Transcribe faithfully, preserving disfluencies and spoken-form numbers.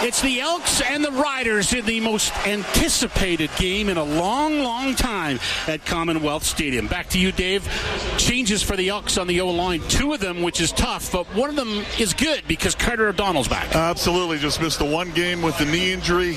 It's the Elks and the Riders in the most anticipated game in a long, long time at Commonwealth Stadium. Back to you, Dave. Changes for the Elks on the O-line. Two of them, which is tough, but one of them is good because Carter O'Donnell's back. Absolutely. Just missed the one game with the knee injury.